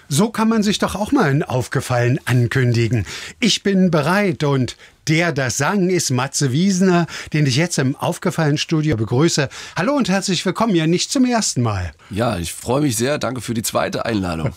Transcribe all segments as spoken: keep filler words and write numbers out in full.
So kann man sich doch auch mal ein Aufgefallen ankündigen. Ich bin bereit und der das sang ist Matze Wiesner, den ich jetzt im Aufgefallen-Studio begrüße. Hallo und herzlich willkommen, ja nicht zum ersten Mal. Ja, ich freue mich sehr. Danke für die zweite Einladung.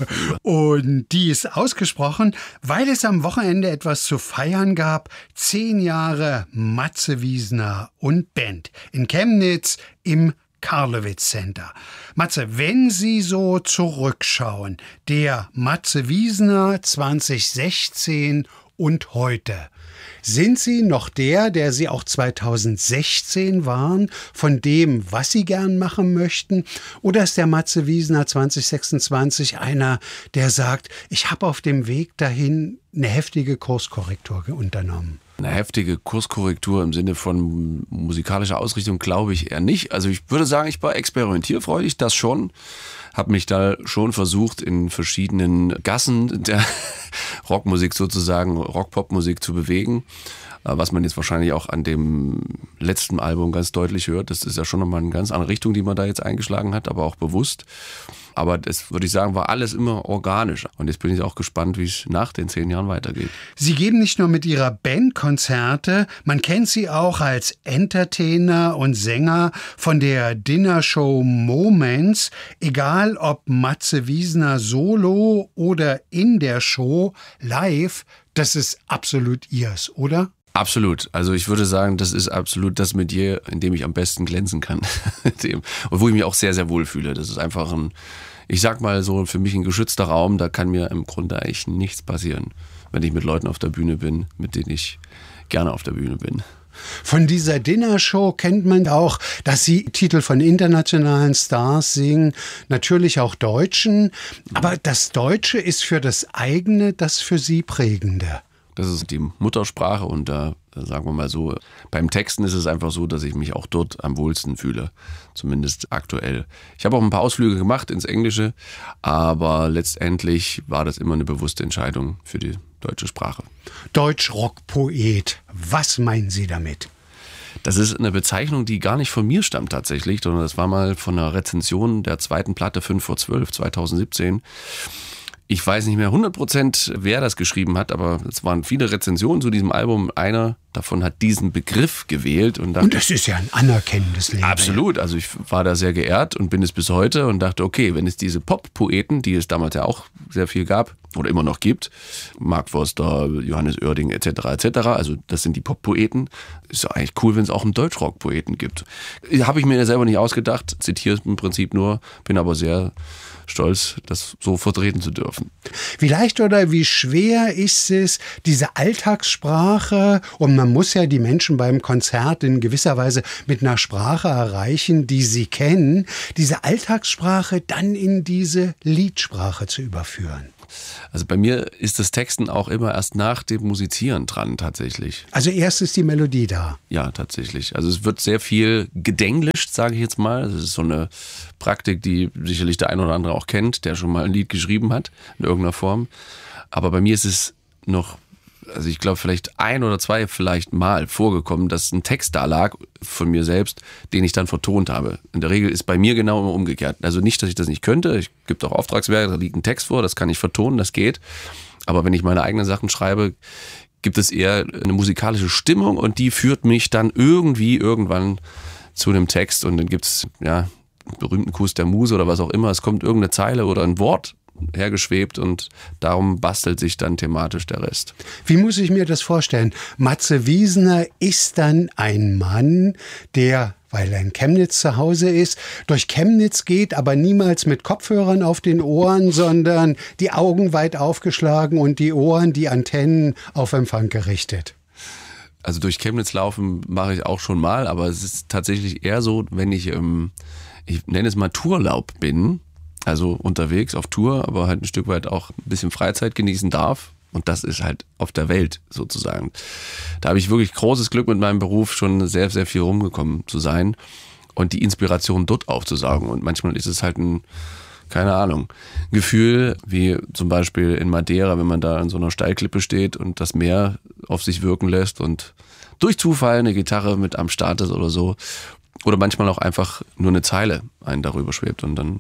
Und die ist ausgesprochen, weil es am Wochenende etwas zu feiern gab. Zehn Jahre Matze Wiesner und Band in Chemnitz im Karlowitz Center. Matze, wenn Sie so zurückschauen, der Matze Wiesner zwanzig sechzehn und heute, sind Sie noch der, der Sie auch zwanzig sechzehn waren, von dem, was Sie gern machen möchten? Oder ist der Matze Wiesner zwanzig sechsundzwanzig einer, der sagt, ich habe auf dem Weg dahin eine heftige Kurskorrektur unternommen? Eine heftige Kurskorrektur im Sinne von musikalischer Ausrichtung glaube ich eher nicht. Also ich würde sagen, ich war experimentierfreudig, das schon. Habe mich da schon versucht, in verschiedenen Gassen der Rockmusik sozusagen, Rock-Pop-Musik zu bewegen. Was man jetzt wahrscheinlich auch an dem letzten Album ganz deutlich hört. Das ist ja schon nochmal eine ganz andere Richtung, die man da jetzt eingeschlagen hat, aber auch bewusst. Aber das, würde ich sagen, war alles immer organisch. Und jetzt bin ich auch gespannt, wie es nach den zehn Jahren weitergeht. Sie geben nicht nur mit Ihrer Band Konzerte, man kennt Sie auch als Entertainer und Sänger von der Dinnershow Moments. Egal ob Matze Wiesner solo oder in der Show live, das ist absolut Ihrs, oder? Absolut. Also ich würde sagen, das ist absolut das Metier, in dem ich am besten glänzen kann. Und wo ich mich auch sehr, sehr wohl fühle. Das ist einfach ein, ich sag mal so, für mich ein geschützter Raum. Da kann mir im Grunde eigentlich nichts passieren, wenn ich mit Leuten auf der Bühne bin, mit denen ich gerne auf der Bühne bin. Von dieser Dinnershow kennt man auch, dass Sie Titel von internationalen Stars singen, natürlich auch Deutschen. Aber das Deutsche ist für das eigene, das für Sie prägende. Das ist die Muttersprache und da, sagen wir mal so, beim Texten ist es einfach so, dass ich mich auch dort am wohlsten fühle, zumindest aktuell. Ich habe auch ein paar Ausflüge gemacht ins Englische, aber letztendlich war das immer eine bewusste Entscheidung für die deutsche Sprache. Deutschrock-Poet, was meinen Sie damit? Das ist eine Bezeichnung, die gar nicht von mir stammt tatsächlich, sondern das war mal von einer Rezension der zweiten Platte fünf vor zwölf, zwanzig siebzehn. Ich weiß nicht mehr hundert Prozent, wer das geschrieben hat, aber es waren viele Rezensionen zu diesem Album. Einer davon hat diesen Begriff gewählt. Und, dachte, und das ist ja ein anerkennendes Label. Absolut, also ich war da sehr geehrt und bin es bis heute und dachte, okay, wenn es diese Pop-Poeten, die es damals ja auch sehr viel gab oder immer noch gibt, Mark Forster, Johannes Oerding et cetera et cetera, also das sind die Pop-Poeten, ist ja eigentlich cool, wenn es auch einen Deutschrock-Poeten gibt. Habe ich mir ja selber nicht ausgedacht, zitiere es im Prinzip nur, bin aber sehr stolz, das so vertreten zu dürfen. Wie leicht oder wie schwer ist es, diese Alltagssprache, und man muss ja die Menschen beim Konzert in gewisser Weise mit einer Sprache erreichen, die sie kennen, diese Alltagssprache dann in diese Liedsprache zu überführen? Also bei mir ist das Texten auch immer erst nach dem Musizieren dran tatsächlich. Also erst ist die Melodie da? Ja, tatsächlich. Also es wird sehr viel gedenglischt, sage ich jetzt mal. Das ist so eine Praktik, die sicherlich der ein oder andere auch kennt, der schon mal ein Lied geschrieben hat in irgendeiner Form. Aber bei mir ist es noch, also ich glaube vielleicht ein oder zwei vielleicht mal vorgekommen, dass ein Text da lag von mir selbst, den ich dann vertont habe. In der Regel ist bei mir genau immer umgekehrt. Also nicht, dass ich das nicht könnte. Es gibt auch Auftragswerke, da liegt ein Text vor, das kann ich vertonen, das geht. Aber wenn ich meine eigenen Sachen schreibe, gibt es eher eine musikalische Stimmung und die führt mich dann irgendwie irgendwann zu einem Text und dann gibt es ja einen berühmten Kuss der Muse oder was auch immer. Es kommt irgendeine Zeile oder ein Wort hergeschwebt und darum bastelt sich dann thematisch der Rest. Wie muss ich mir das vorstellen? Matze Wiesner ist dann ein Mann, der, weil er in Chemnitz zu Hause ist, durch Chemnitz geht, aber niemals mit Kopfhörern auf den Ohren, sondern die Augen weit aufgeschlagen und die Ohren, die Antennen auf Empfang gerichtet. Also durch Chemnitz laufen mache ich auch schon mal, aber es ist tatsächlich eher so, wenn ich, ähm, ich nenne es mal Tourlaub bin, also unterwegs auf Tour, aber halt ein Stück weit auch ein bisschen Freizeit genießen darf. Und das ist halt auf der Welt sozusagen. Da habe ich wirklich großes Glück mit meinem Beruf, schon sehr, sehr viel rumgekommen zu sein und die Inspiration dort aufzusaugen. Und manchmal ist es halt ein, keine Ahnung, Gefühl, wie zum Beispiel in Madeira, wenn man da an so einer Steilklippe steht und das Meer auf sich wirken lässt und durch Zufall eine Gitarre mit am Start ist oder so. Oder manchmal auch einfach nur eine Zeile einen darüber schwebt und dann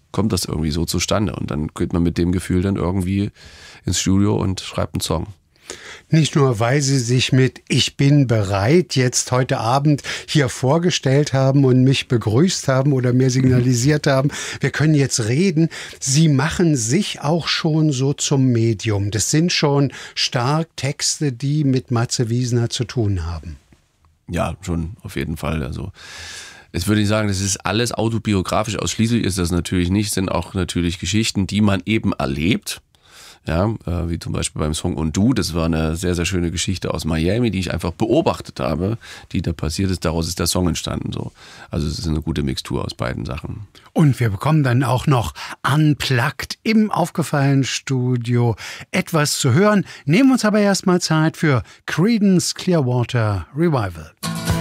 kommt das irgendwie so zustande. Und dann geht man mit dem Gefühl dann irgendwie ins Studio und schreibt einen Song. Nicht nur, weil Sie sich mit Ich bin bereit jetzt heute Abend hier vorgestellt haben und mich begrüßt haben oder mir signalisiert haben, wir können jetzt reden. Sie machen sich auch schon so zum Medium. Das sind schon stark Texte, die mit Matze Wiesner zu tun haben. Ja, schon auf jeden Fall. Also jetzt würde ich sagen, das ist alles autobiografisch. Ausschließlich ist das natürlich nicht. Es sind auch natürlich Geschichten, die man eben erlebt. Ja, äh, wie zum Beispiel beim Song Und Du, das war eine sehr, sehr schöne Geschichte aus Miami, die ich einfach beobachtet habe, die da passiert ist. Daraus ist der Song entstanden. So. Also es ist eine gute Mixtur aus beiden Sachen. Und wir bekommen dann auch noch unplugged im Aufgefallen-Studio etwas zu hören. Nehmen uns aber erstmal Zeit für Creedence Clearwater Revival.